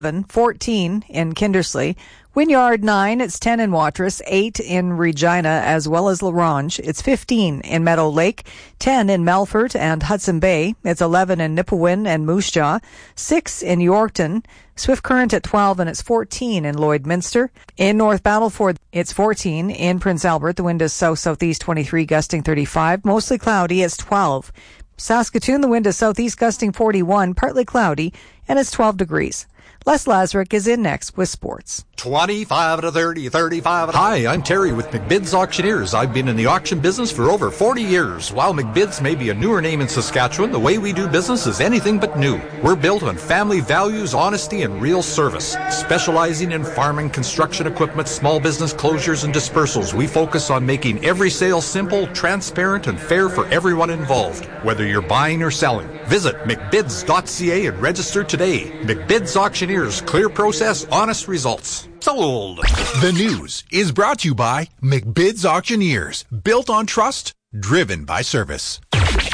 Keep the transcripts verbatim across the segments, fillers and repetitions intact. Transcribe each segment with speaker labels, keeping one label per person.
Speaker 1: fourteen in Kindersley. Wynyard nine, it's ten in Watrous, eight in Regina as well as La Ronge. It's fifteen in Meadow Lake, ten in Melfort and Hudson Bay. It's eleven in Nipawin and Moose Jaw, six in Yorkton. Swift Current at twelve and it's fourteen in Lloydminster. In North Battleford, it's fourteen. In Prince Albert, the wind is south-southeast twenty-three, gusting thirty-five. Mostly cloudy, it's twelve. Saskatoon, the wind is southeast gusting forty-one, partly cloudy, and it's twelve degrees. Les Lazaruk is in next with sports.
Speaker 2: twenty-five to thirty, thirty-five to... Hi, I'm Terry with McBid's Auctioneers. I've been in the auction business for over forty years. While McBid's may be a newer name in Saskatchewan, the way we do business is anything but new. We're built on family values, honesty, and real service. Specializing in farming, construction equipment, small business closures, and dispersals, we focus on making every sale simple, transparent, and fair for everyone involved, whether you're buying or selling. Visit mcbids dot c a and register today. McBid's Auctioneers. Clear process, honest results. Sold.
Speaker 3: The news is brought to you by McBid's Auctioneers. Built on trust, driven by service.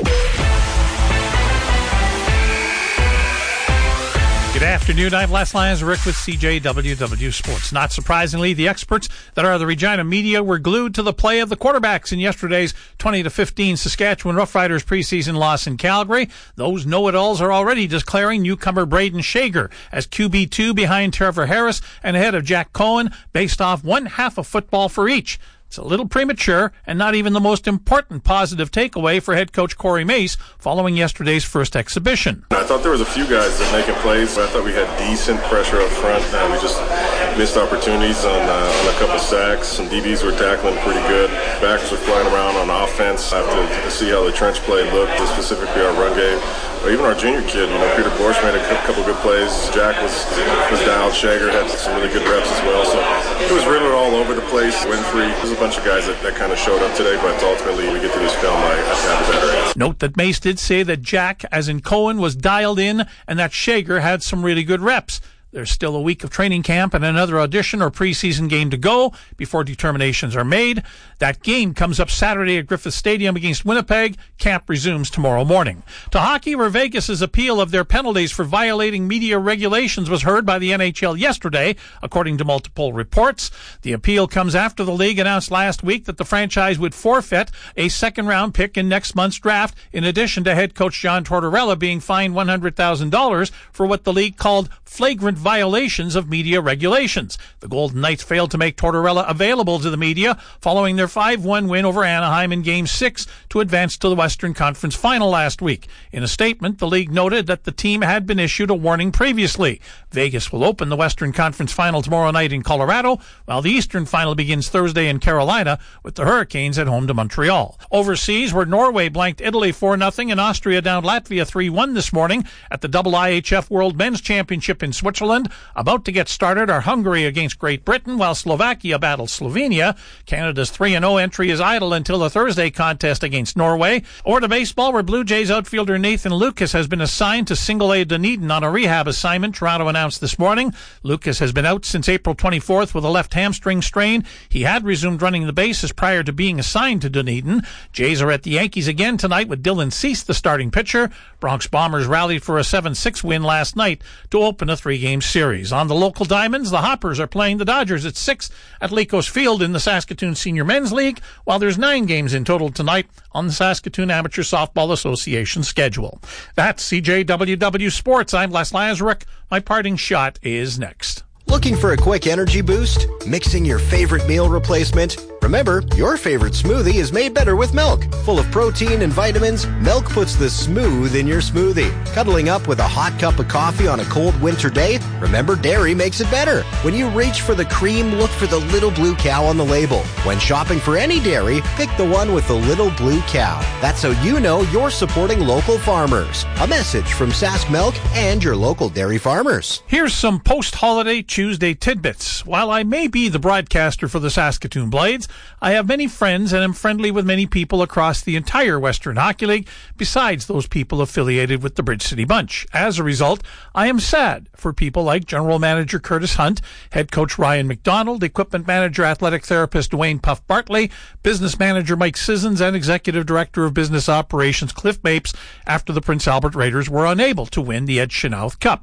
Speaker 4: Good afternoon. I'm Les Lazaruk with C J W W Sports. Not surprisingly, the experts that are the Regina media were glued to the play of the quarterbacks in yesterday's twenty to fifteen Saskatchewan Roughriders preseason loss in Calgary. Those know-it-alls are already declaring newcomer Braden Shager as Q B two behind Trevor Harris and ahead of Jack Cohen, based off one half of football for each. It's a little premature and not even the most important positive takeaway for head coach Corey Mace following yesterday's first exhibition.
Speaker 5: I thought there was a few guys that making plays. I thought we had decent pressure up front. Uh, we just missed opportunities on, uh, on a couple sacks. Some D Bs were tackling pretty good. Backers were flying around on offense. I have to, to see how the trench play looked, specifically our run game. Or even our junior kid, you know, Peter Borsch made a couple good plays. Jack was was dialed. Shager had some really good reps as well. So it was really all over the place. Winfrey, there's a bunch of guys that, that kind of showed up today, but ultimately we get to this film, I have to have the better answer.
Speaker 4: Note that Mace did say that Jack, as in Cohen, was dialed in and that Shager had some really good reps. There's still a week of training camp and another audition or preseason game to go before determinations are made. That game comes up Saturday at Griffith Stadium against Winnipeg. Camp resumes tomorrow morning. To hockey, where Vegas's appeal of their penalties for violating media regulations was heard by the N H L yesterday, according to multiple reports. The appeal comes after the league announced last week that the franchise would forfeit a second-round pick in next month's draft, in addition to head coach John Tortorella being fined one hundred thousand dollars for what the league called flagrant violations of media regulations. The Golden Knights failed to make Tortorella available to the media following their five one win over Anaheim in Game six to advance to the Western Conference Final last week. In a statement, the league noted that the team had been issued a warning previously. Vegas will open the Western Conference Final tomorrow night in Colorado, while the Eastern Final begins Thursday in Carolina, with the Hurricanes at home to Montreal. Overseas, where Norway blanked Italy four nothing and Austria downed Latvia three one this morning at the double I H F World Men's Championship in Switzerland. About to get started are Hungary against Great Britain, while Slovakia battles Slovenia. Canada's three and oh entry is idle until the Thursday contest against Norway. Or to baseball, where Blue Jays outfielder Nathan Lucas has been assigned to single A Dunedin on a rehab assignment, Toronto announced this morning. Lucas has been out since April twenty-fourth with a left hamstring strain. He had resumed running the bases prior to being assigned to Dunedin. Jays are at the Yankees again tonight with Dylan Cease, the starting pitcher. Bronx Bombers rallied for a seven six win last night to open a three-game series. On the local diamonds, the Hoppers are playing the Dodgers at six at Lecos Field in the Saskatoon Senior Men's League, while there's nine games in total tonight on the Saskatoon Amateur Softball Association schedule. That's C J W W Sports. I'm Les Lazaruk. My parting shot is next.
Speaker 6: Looking for a quick energy boost? Mixing your favorite meal replacement? Remember, your favorite smoothie is made better with milk. Full of protein and vitamins, milk puts the smooth in your smoothie. Cuddling up with a hot cup of coffee on a cold winter day? Remember, dairy makes it better. When you reach for the cream, look for the little blue cow on the label. When shopping for any dairy, pick the one with the little blue cow. That's how you know you're supporting local farmers. A message from Sask Milk and your local dairy farmers.
Speaker 4: Here's some post-holiday Tuesday tidbits. While I may be the broadcaster for the Saskatoon Blades, I have many friends and am friendly with many people across the entire Western Hockey League, besides those people affiliated with the Bridge City Bunch. As a result, I am sad for people like General Manager Curtis Hunt, Head Coach Ryan McDonald, Equipment Manager Athletic Therapist Dwayne Puff Bartley, Business Manager Mike Sissons, and Executive Director of Business Operations Cliff Mapes after the Prince Albert Raiders were unable to win the Ed Chenoweth Cup.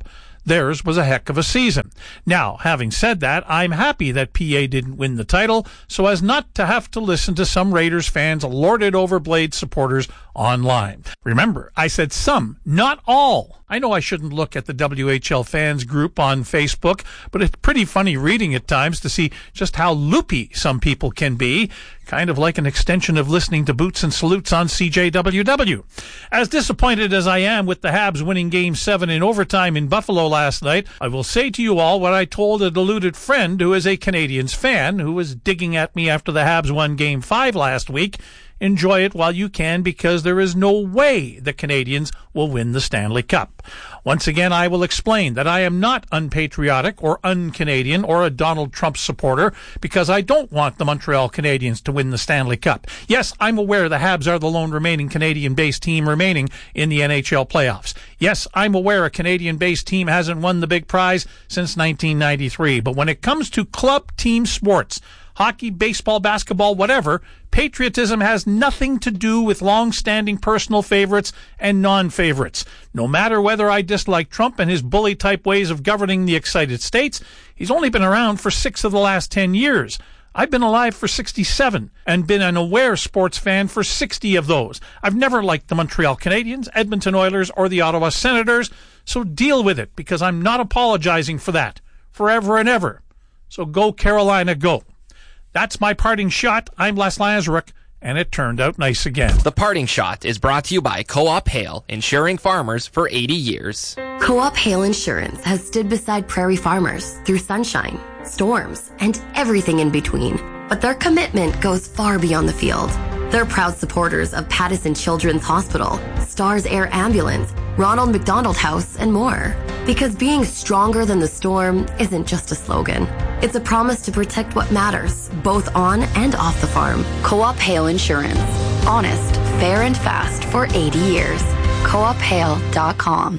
Speaker 4: Theirs was a heck of a season. Now, having said that, I'm happy that P A didn't win the title so as not to have to listen to some Raiders fans lord it over Blade supporters online. Remember, I said some, not all. I know I shouldn't look at the W H L fans group on Facebook, but it's pretty funny reading at times to see just how loopy some people can be, kind of like an extension of listening to Boots and Salutes on C J W W. As disappointed as I am with the Habs winning Game seven in overtime in Buffalo last night, I will say to you all what I told a deluded friend who is a Canadiens fan who was digging at me after the Habs won Game five last week. Enjoy it while you can, because there is no way the Canadiens will win the Stanley Cup. Once again, I will explain that I am not unpatriotic or un-Canadian or a Donald Trump supporter because I don't want the Montreal Canadiens to win the Stanley Cup. Yes, I'm aware the Habs are the lone remaining Canadian-based team remaining in the N H L playoffs. Yes, I'm aware a Canadian-based team hasn't won the big prize since nineteen ninety-three. But when it comes to club team sports, hockey, baseball, basketball, whatever, patriotism has nothing to do with long-standing personal favorites and non-favorites. No matter whether I dislike Trump and his bully-type ways of governing the excited states, he's only been around for six of the last ten years. I've been alive for sixty-seven and been an aware sports fan for sixty of those. I've never liked the Montreal Canadiens, Edmonton Oilers, or the Ottawa Senators, so deal with it, because I'm not apologizing for that, forever and ever. So go Carolina, go. That's my parting shot. I'm Les Lazaruk, and it turned out nice again.
Speaker 7: The Parting Shot is brought to you by Co-op Hail, insuring farmers for eighty years.
Speaker 8: Co-op Hail Insurance has stood beside prairie farmers through sunshine, storms, and everything in between. But their commitment goes far beyond the field. They're proud supporters of Pattison Children's Hospital, Stars Air Ambulance, Ronald McDonald House, and more. Because being stronger than the storm isn't just a slogan. It's a promise to protect what matters, both on and off the farm. Co-op Hail Insurance. Honest, fair, and fast for eighty years. co op hail dot com.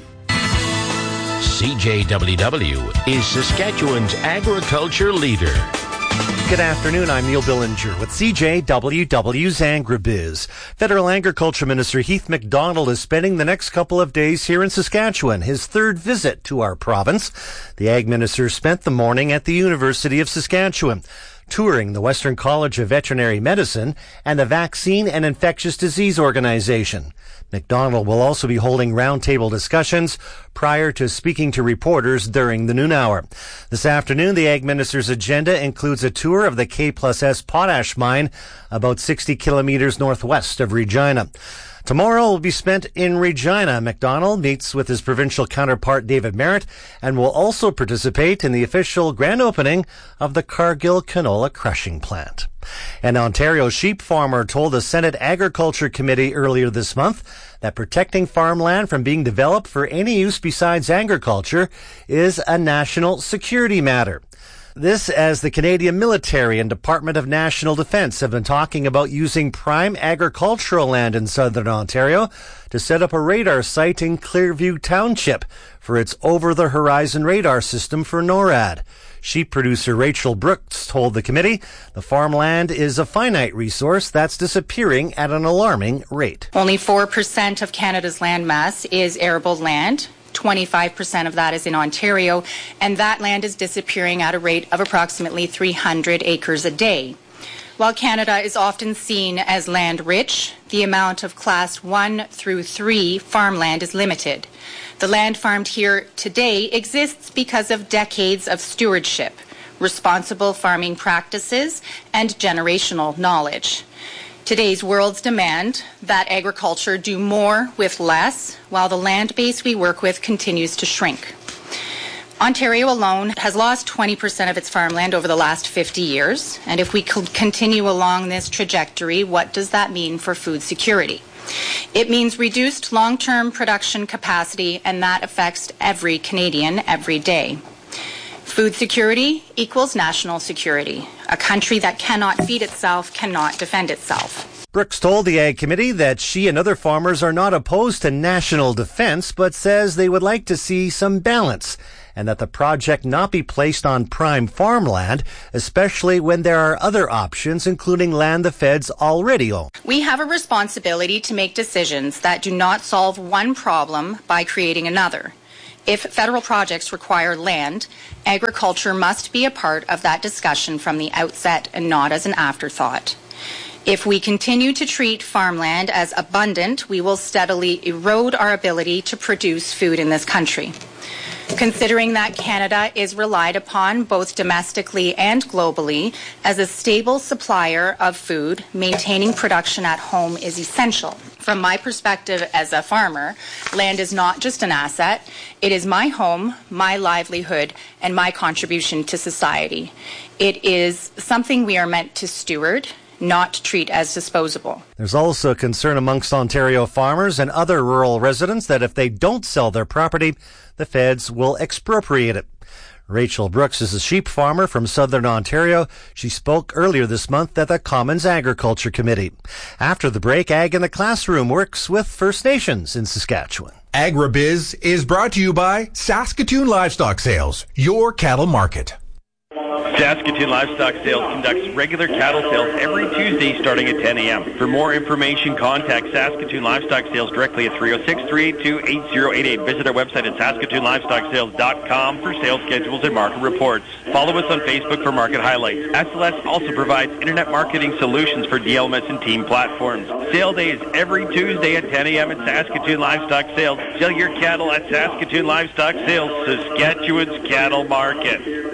Speaker 9: C J W W is Saskatchewan's agriculture leader.
Speaker 10: Good afternoon, I'm Neil Billinger with C J W W's AgriBiz. Federal Agriculture Minister Heath MacDonald is spending the next couple of days here in Saskatchewan, his third visit to our province. The Ag Minister spent the morning at the University of Saskatchewan, touring the Western College of Veterinary Medicine and the Vaccine and Infectious Disease Organization. MacDonald will also be holding roundtable discussions prior to speaking to reporters during the noon hour. This afternoon, the Ag Minister's agenda includes a tour of the K plus S potash mine about sixty kilometers northwest of Regina. Tomorrow will be spent in Regina. MacDonald meets with his provincial counterpart David Merritt and will also participate in the official grand opening of the Cargill canola crushing plant. An Ontario sheep farmer told the Senate Agriculture Committee earlier this month that protecting farmland from being developed for any use besides agriculture is a national security matter. This as the Canadian military and Department of National Defence have been talking about using prime agricultural land in southern Ontario to set up a radar site in Clearview Township for its over-the-horizon radar system for NORAD. Sheep producer Rachel Brooks told the committee the farmland is a finite resource that's disappearing at an alarming rate.
Speaker 11: Only four percent of Canada's land mass is arable land. twenty-five percent of that is in Ontario, and that land is disappearing at a rate of approximately three hundred acres a day. While Canada is often seen as land rich, the amount of class one through three farmland is limited. The land farmed here today exists because of decades of stewardship, responsible farming practices, and generational knowledge. Today's worlds demand that agriculture do more with less, while the land base we work with continues to shrink. Ontario alone has lost twenty percent of its farmland over the last fifty years, and if we continue along this trajectory, what does that mean for food security? It means reduced long-term production capacity, and that affects every Canadian every day. Food security equals national security. A country that cannot feed itself cannot defend itself.
Speaker 10: Brooks told the Ag Committee that she and other farmers are not opposed to national defense, but says they would like to see some balance and that the project not be placed on prime farmland, especially when there are other options, including land the feds already own.
Speaker 11: We have a responsibility to make decisions that do not solve one problem by creating another. If federal projects require land, agriculture must be a part of that discussion from the outset and not as an afterthought. If we continue to treat farmland as abundant, we will steadily erode our ability to produce food in this country. Considering that Canada is relied upon both domestically and globally as a stable supplier of food, maintaining production at home is essential. From my perspective as a farmer, land is not just an asset. It is my home, my livelihood, and my contribution to society. It is something we are meant to steward, not treat as disposable.
Speaker 10: There's also concern amongst Ontario farmers and other rural residents that if they don't sell their property, the feds will expropriate it. Rachel Brooks is a sheep farmer from southern Ontario. She spoke earlier this month at the Commons Agriculture Committee. After the break, Ag in the Classroom works with First Nations in Saskatchewan.
Speaker 3: AgriBiz is brought to you by Saskatoon Livestock Sales, your cattle market.
Speaker 12: Saskatoon Livestock Sales conducts regular cattle sales every Tuesday starting at ten a.m. For more information, contact Saskatoon Livestock Sales directly at three oh six, three eight two, eight oh eight eight. Visit our website at saskatoon livestock sales dot com for sales schedules and market reports. Follow us on Facebook for market highlights. S L S also provides internet marketing solutions for D L M S and team platforms. Sale day is every Tuesday at ten a.m. at Saskatoon Livestock Sales. Sell your cattle at Saskatoon Livestock Sales, Saskatchewan's cattle market.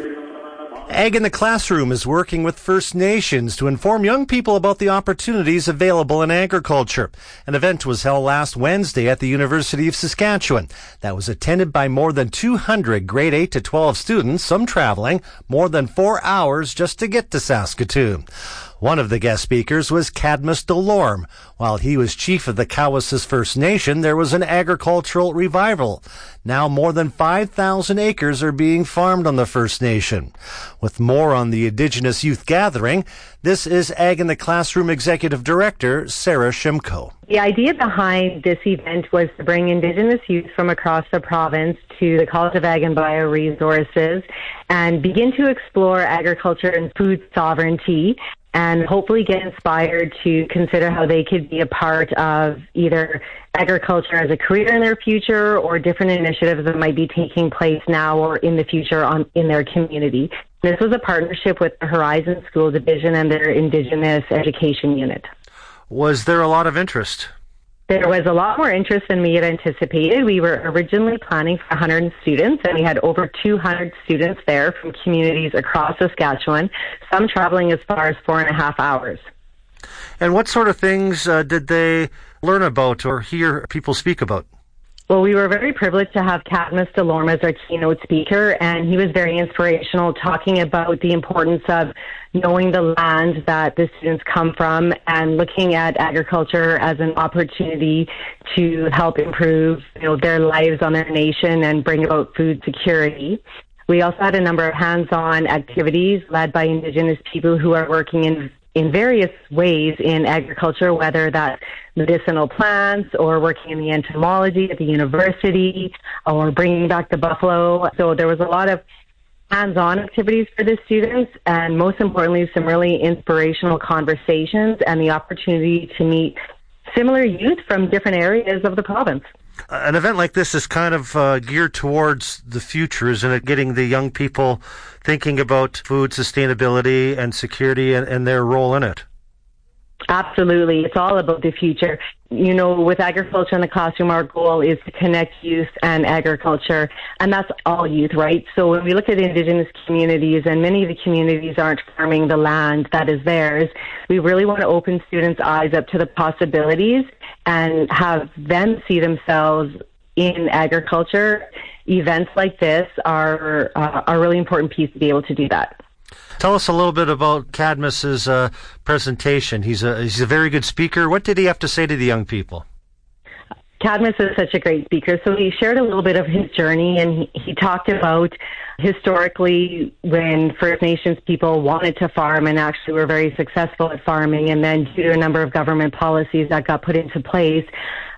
Speaker 10: Ag in the Classroom is working with First Nations to inform young people about the opportunities available in agriculture. An event was held last Wednesday at the University of Saskatchewan that was attended by more than two hundred grade eight to twelve students, some traveling more than four hours just to get to Saskatoon. One of the guest speakers was Cadmus Delorme. While he was chief of the Cowessess First Nation, there was an agricultural revival. Now more than five thousand acres are being farmed on the First Nation. With more on the Indigenous Youth Gathering, this is Ag in the Classroom Executive Director, Sarah Shimko.
Speaker 13: The idea behind this event was to bring Indigenous youth from across the province to the College of Ag and Bioresources and begin to explore agriculture and food sovereignty, and hopefully get inspired to consider how they could be a part of either agriculture as a career in their future or different initiatives that might be taking place now or in the future on, in their community. This was a partnership with the Horizon School Division and their Indigenous Education Unit.
Speaker 10: Was there a lot of interest?
Speaker 13: There was a lot more interest than we had anticipated. We were originally planning for one hundred students, and we had over two hundred students there from communities across Saskatchewan, some traveling as far as four and a half hours.
Speaker 10: And what sort of things uh, did they learn about or hear people speak about?
Speaker 13: Well, we were very privileged to have Cadmus Delorme as our keynote speaker, and he was very inspirational, talking about the importance of knowing the land that the students come from and looking at agriculture as an opportunity to help improve, you know, their lives on their nation and bring about food security. We also had a number of hands-on activities led by Indigenous people who are working in in various ways in agriculture, whether that's medicinal plants or working in the entomology at the university or bringing back the buffalo. So there was a lot of hands-on activities for the students, and most importantly, some really inspirational conversations and the opportunity to meet similar youth from different areas of the province.
Speaker 10: An event like this is kind of uh, geared towards the future, isn't it? Getting the young people thinking about food sustainability and security and, and their role in it.
Speaker 13: Absolutely. It's all about the future. You know, with Agriculture in the Classroom, our goal is to connect youth and agriculture, and that's all youth, right? So when we look at Indigenous communities, and many of the communities aren't farming the land that is theirs, we really want to open students' eyes up to the possibilities and have them see themselves in agriculture. Events like this are uh, a really important piece to be able to do that.
Speaker 10: Tell us a little bit about Cadmus's uh, presentation. He's a he's a very good speaker. What did he have to say to the young people?
Speaker 13: Cadmus is such a great speaker. So he shared a little bit of his journey, and he, he talked about historically when First Nations people wanted to farm and actually were very successful at farming, and then due to a number of government policies that got put into place,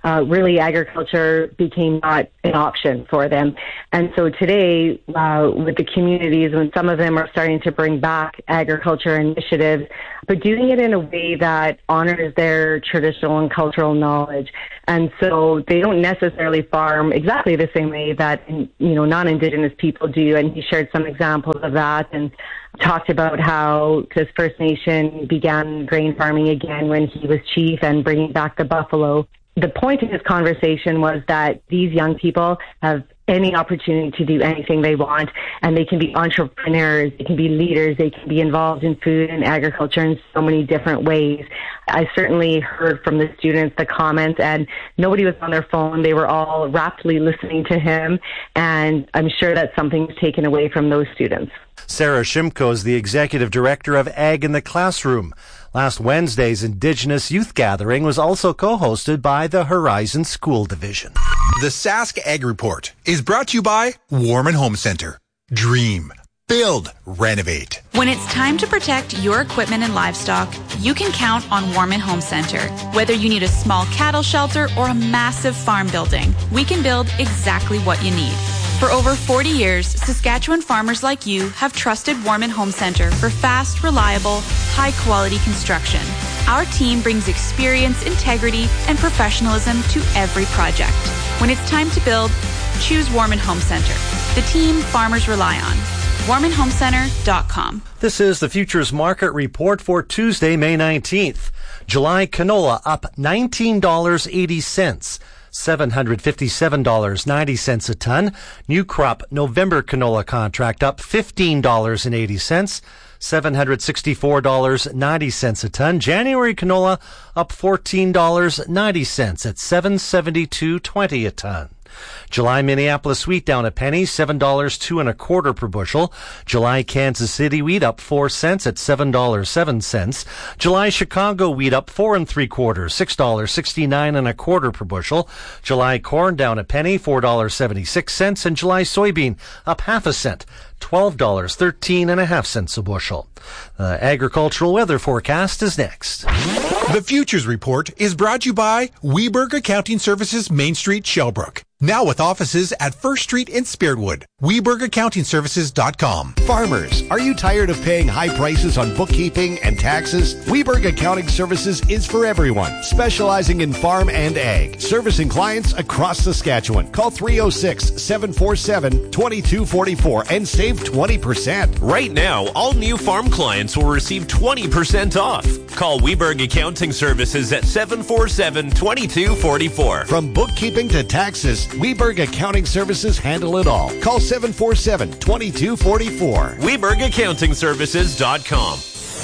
Speaker 13: uh, really agriculture became not an option for them. And so today, uh, with the communities, when some of them are starting to bring back agriculture initiatives, but doing it in a way that honors their traditional and cultural knowledge. And so they don't necessarily farm exactly the same way that, you know, non-Indigenous people do. And he shared some examples of that and talked about how this First Nation began grain farming again when he was chief and bringing back the buffalo. The point of his conversation was that these young people have any opportunity to do anything they want, and they can be entrepreneurs, they can be leaders, they can be involved in food and agriculture in so many different ways. I certainly heard from the students the comments, and nobody was on their phone. They were all raptly listening to him, and I'm sure that something's taken away from those students.
Speaker 10: Sarah Shimko is the executive director of Ag in the Classroom. Last Wednesday's Indigenous Youth Gathering was also co-hosted by the Horizon School Division.
Speaker 3: The Sask Ag Report is brought to you by Warman Home Center. Dream, build, renovate.
Speaker 14: When it's time to protect your equipment and livestock, you can count on Warman Home Center. Whether you need a small cattle shelter or a massive farm building, we can build exactly what you need. For over forty years, Saskatchewan farmers like you have trusted Warman Home Center for fast, reliable, high-quality construction. Our team brings experience, integrity, and professionalism to every project. When it's time to build, choose Warman Home Center, the team farmers rely on. warman home center dot com.
Speaker 10: This is the Futures Market Report for Tuesday, May nineteenth. July canola up nineteen dollars and eighty cents. seven hundred fifty-seven dollars and ninety cents a ton. New crop November canola contract up fifteen dollars and eighty cents. seven hundred sixty-four dollars and ninety cents a ton. January canola up fourteen dollars and ninety cents at seven seventy-two twenty a ton. July Minneapolis wheat down a penny, seven dollars two and a quarter per bushel. July Kansas City wheat up four cents at seven dollars seven cents. July Chicago wheat up four and three quarters, six dollars sixty-nine and a quarter per bushel. July corn down a penny, four dollars seventy-six cents, and July soybean up half a cent, twelve dollars thirteen and a half cents a bushel. The agricultural weather forecast is next.
Speaker 3: The Futures Report is brought to you by Weberg Accounting Services, Main Street, Shellbrook. Now with offices at First Street in Spiritwood. Weberg Accounting Services dot com.
Speaker 15: Farmers, are you tired of paying high prices on bookkeeping and taxes? Weberg Accounting Services is for everyone, specializing in farm and ag, servicing clients across Saskatchewan. Call three oh six, seven four seven, two two four four and save twenty percent.
Speaker 16: Right now, all new farm clients will receive twenty percent off. Call Weberg Accounting Services at seven four seven, two two four four.
Speaker 15: From bookkeeping to taxes, Weberg Accounting Services handle it all. Call seven four seven, two two four four.
Speaker 16: Weberg Accounting Services dot com.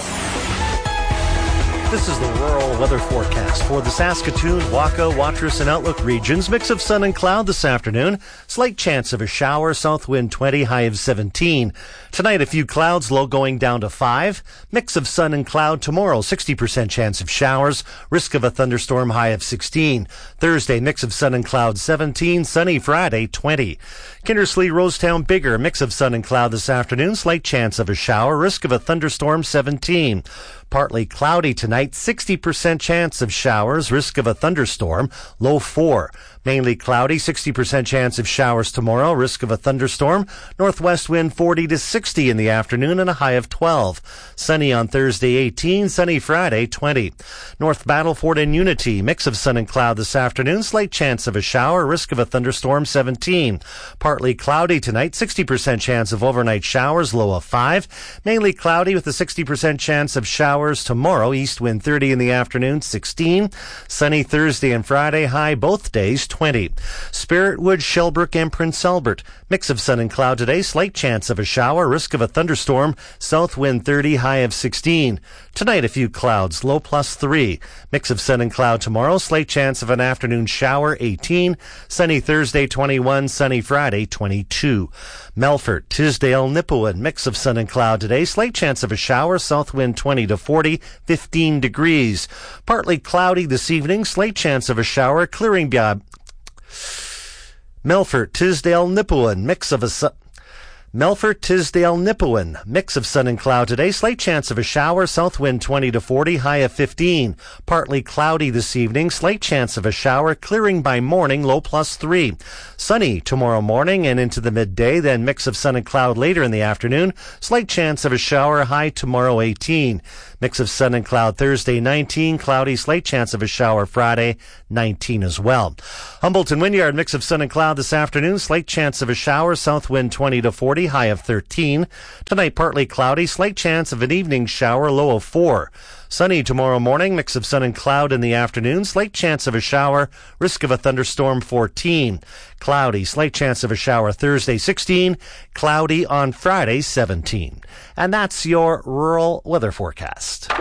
Speaker 10: This is the rural weather forecast for the Saskatoon, Waka, Watrous, and Outlook regions. Mix of sun and cloud this afternoon. Slight chance of a shower. South wind twenty, high of seventeen. Tonight, a few clouds, low going down to five. Mix of sun and cloud tomorrow. sixty percent chance of showers. Risk of a thunderstorm, high of sixteen. Thursday, mix of sun and cloud, seventeen. Sunny Friday, twenty. Kindersley, Rosetown, Bigger. Mix of sun and cloud this afternoon. Slight chance of a shower. Risk of a thunderstorm, seventeen. Partly cloudy tonight, sixty percent chance of showers, risk of a thunderstorm, low four. Mainly cloudy, sixty percent chance of showers tomorrow, risk of a thunderstorm. Northwest wind forty to sixty in the afternoon and a high of twelve. Sunny on Thursday, eighteen. Sunny Friday, twenty. North Battleford and Unity, mix of sun and cloud this afternoon, slight chance of a shower, risk of a thunderstorm, seventeen. Partly cloudy tonight, sixty percent chance of overnight showers, low of five. Mainly cloudy with a sixty percent chance of showers tomorrow, east wind thirty in the afternoon, sixteen. Sunny Thursday and Friday, high both days, twenty. Spiritwood, Shellbrook, and Prince Albert. Mix of sun and cloud today, slight chance of a shower, risk of a thunderstorm, south wind thirty, high of sixteen. Tonight, a few clouds, low plus three. Mix of sun and cloud tomorrow, slight chance of an afternoon shower, eighteen. Sunny Thursday, twenty-one. Sunny Friday, twenty-two. Melfort, Tisdale, Nipawin, mix of sun and cloud today, slight chance of a shower, south wind twenty to forty, fifteen degrees. Partly cloudy this evening, slight chance of a shower, clearing beyond. Melfort, Tisdale, Nipawin, mix of a su- Melfort, Tisdale, Nipawin. Mix of sun and cloud today. Slight chance of a shower. South wind twenty to forty. High of fifteen. Partly cloudy this evening. Slight chance of a shower. Clearing by morning. Low plus three. Sunny tomorrow morning and into the midday. Then mix of sun and cloud later in the afternoon. Slight chance of a shower. High tomorrow eighteen. Mix of sun and cloud Thursday nineteen. Cloudy. Slight chance of a shower Friday nineteen as well. Humboldt and Wynyard. Mix of sun and cloud this afternoon. Slight chance of a shower. South wind twenty to forty. High of thirteen. Tonight partly cloudy, slight chance of an evening shower, low of four. Sunny tomorrow morning, mix of sun and cloud in the afternoon, slight chance of a shower, risk of a thunderstorm fourteen. Cloudy, slight chance of a shower Thursday sixteen, cloudy on Friday seventeen. And that's your rural weather forecast.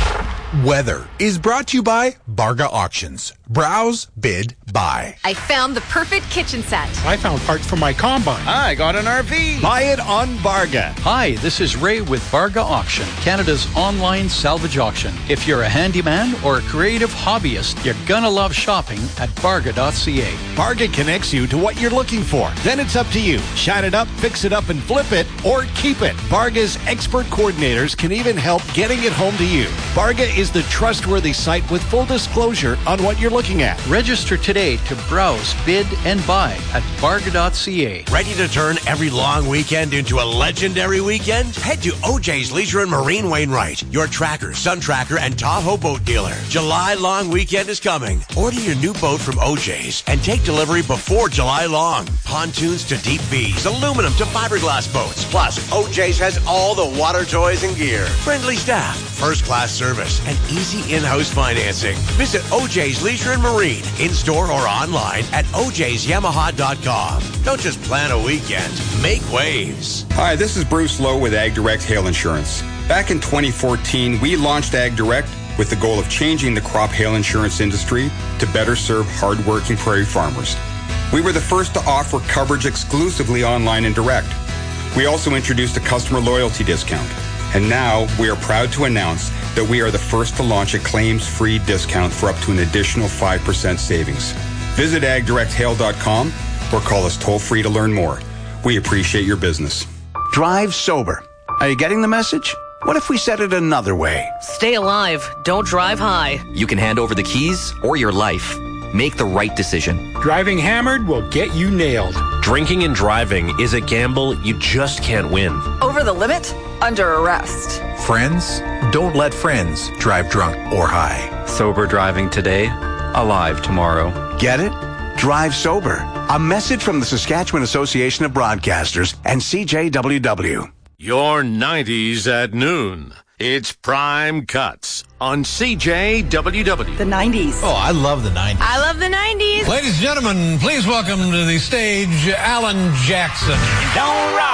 Speaker 3: Weather is brought to you by Barga Auctions. Browse, bid, buy.
Speaker 17: I found the perfect kitchen set.
Speaker 18: I found parts for my combine.
Speaker 19: I got an R V.
Speaker 20: Buy it on Barga.
Speaker 21: Hi, this is Ray with Barga Auction, Canada's online salvage auction. If you're a handyman or a creative hobbyist, you're gonna love shopping at barga dot c a.
Speaker 20: Barga connects you to what you're looking for. Then it's up to you. Shine it up, fix it up, and flip it, or keep it. Barga's expert coordinators can even help getting it home to you. Barga is the trustworthy site with full disclosure on what you're looking at.
Speaker 21: Register today to browse, bid, and buy at barga dot c a.
Speaker 22: Ready to turn every long weekend into a legendary weekend? Head to O J's Leisure and Marine Wainwright, your tracker, sun tracker, and Tahoe boat dealer. July long weekend is coming. Order your new boat from O J's and take delivery before July long. Pontoons to deep V's, aluminum to fiberglass boats. Plus, O J's has all the water toys and gear. Friendly staff, first-class service, and easy in-house financing. Visit O J's Leisure and Marine, in-store or online at o j's yamaha dot com. Don't just plan a weekend, make waves.
Speaker 23: Hi, this is Bruce Lowe with Ag Direct Hail Insurance. Back in twenty fourteen, we launched Ag Direct with the goal of changing the crop hail insurance industry to better serve hardworking prairie farmers. We were the first to offer coverage exclusively online and direct. We also introduced a customer loyalty discount. And now we are proud to announce that we are the first to launch a claims-free discount for up to an additional five percent savings. Visit ag direct hail dot com or call us toll-free to learn more. We appreciate your business.
Speaker 19: Drive sober. Are you getting the message? What if we said it another way?
Speaker 24: Stay alive. Don't drive high.
Speaker 25: You can hand over the keys or your life. Make the right decision.
Speaker 18: Driving hammered will get you nailed.
Speaker 16: Drinking and driving is a gamble you just can't win.
Speaker 26: Over the limit? Under arrest.
Speaker 3: Friends, don't let friends drive drunk or high.
Speaker 27: Sober driving today, alive tomorrow.
Speaker 19: Get it? Drive sober. A message from the Saskatchewan Association of Broadcasters and C J W W.
Speaker 9: Your nineties at noon. It's Prime Cuts on C J W W.
Speaker 26: The nineties.
Speaker 28: Oh, I love the nineties.
Speaker 29: I love the nineties.
Speaker 28: Ladies and gentlemen, please welcome to the stage Alan Jackson.
Speaker 19: Don't rock.